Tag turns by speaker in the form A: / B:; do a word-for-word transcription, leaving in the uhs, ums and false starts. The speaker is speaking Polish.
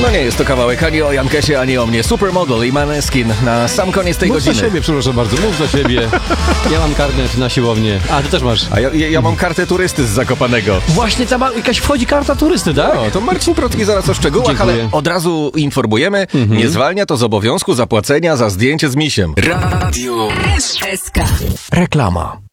A: No nie jest to kawałek ani o Jankesie, ani o mnie. Supermodel i Maneskin na sam koniec tej
B: mów
A: godziny.
B: Mów za siebie, przepraszam bardzo, mów za siebie. Ja mam karnet na siłownię. A, ty też masz.
A: A ja, ja, ja mam kartę turysty z Zakopanego.
B: Właśnie tam jakaś wchodzi karta turysty, tak?
A: No, to Marcin Protki zaraz o szczegółach,
B: Dziękuję.
A: ale od razu informujemy, mhm. nie zwalnia to z obowiązku zapłacenia za zdjęcie z misiem.
C: Radio S S K.
A: Reklama.